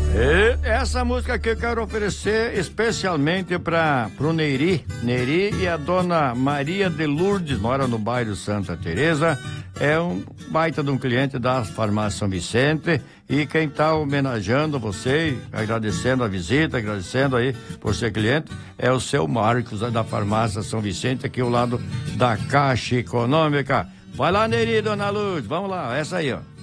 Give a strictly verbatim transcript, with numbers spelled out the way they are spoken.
E essa música aqui eu quero oferecer especialmente para o Neiri. Neiri e a dona Maria de Lourdes, mora no bairro Santa Teresa. É um baita de um cliente da farmácia São Vicente. E quem está homenageando você, agradecendo a visita, agradecendo aí por ser cliente, é o seu Marcos, da farmácia São Vicente, aqui ao lado da Caixa Econômica. Vai lá, Neiri, dona Lourdes, vamos lá, essa aí, ó.